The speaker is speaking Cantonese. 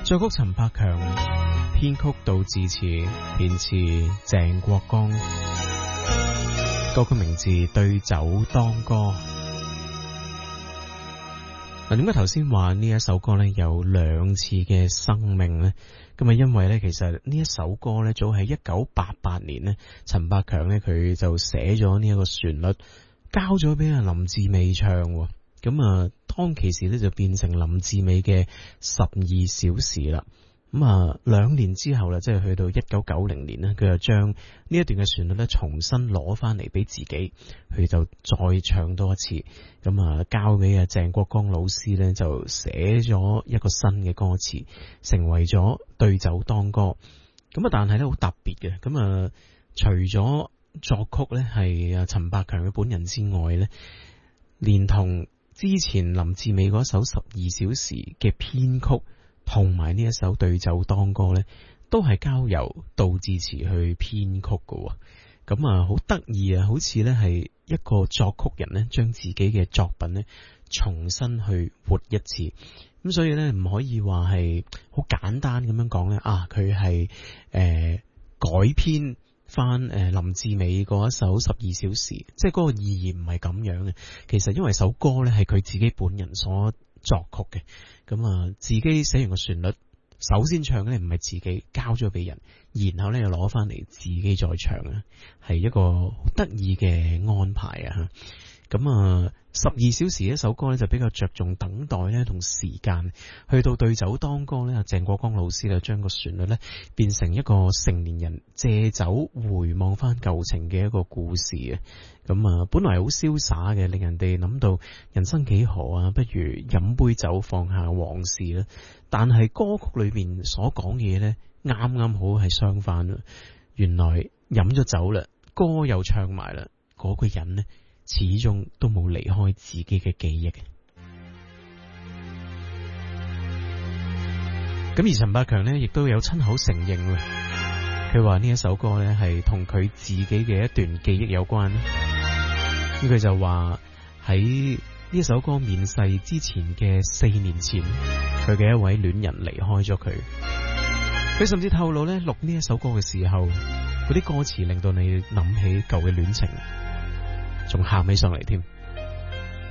作曲陳百強，編曲杜自持，填詞鄭國江。歌曲名字《對酒當歌》。嗱，點解頭先話呢一首歌咧有兩次嘅生命呢？咁啊，因為咧，其實呢一首歌咧，早喺1988年呢，陳百強咧佢就寫咗呢一個旋律，交咗俾阿林志美唱。咁啊，當其時咧就變成林志美嘅12小時啦。咁啊，2年之後啦，即係去到1990年呢，佢就將呢一段嘅旋律咧重新攞翻嚟俾自己，佢就再唱多一次。咁啊，交俾阿鄭國江老師咧，就寫咗一個新嘅歌詞，成為咗對酒當歌。咁啊，但係咧好特別嘅。咁啊，除咗作曲咧係阿陳百強嘅本人之外咧，連同之前林志美嗰首12小時嘅編曲，同埋呢一首對酒當歌呢，都係交由杜自持去編曲嘅。咁啊，好得意啊，好似呢係一個作曲人呢，將自己嘅作品呢重新去活一次。咁所以呢，唔可以話係好簡單咁樣講呢，佢係改編翻林志美嗰一首12小時，即係嗰個意義唔係咁樣嘅。其實因為首歌呢係佢自己本人所作曲嘅，咁啊自己寫完個旋律，首先唱嘅唔係自己，交咗俾人，然後咧又攞翻嚟自己再唱啊，係一個好得意嘅安排啊！咁啊，12小時一首歌咧就比較着重等待咧同時間，去到對酒當歌咧，鄭國江老師就將個旋律咧變成一個成年人借酒回望翻舊情嘅一個故事啊！咁啊，本來好瀟灑嘅，令人哋諗到人生幾何啊，不如飲杯酒放下往事啦。但係歌曲裏面所講嘅嘢咧，啱啱好係相反啊！原來飲咗酒啦，歌又唱埋啦，嗰個人呢，始終都冇離開自己嘅記憶。咁而陳百強呢，亦都有親口承認，佢話呢一首歌呢係同佢自己嘅一段記憶有關。咁佢就話喺呢首歌面世之前嘅4年前，佢嘅一位戀人離開咗佢。佢甚至透露呢，錄呢一首歌嘅時候，嗰啲歌詞令到你諗起舊嘅戀情，仲喊起上嚟添。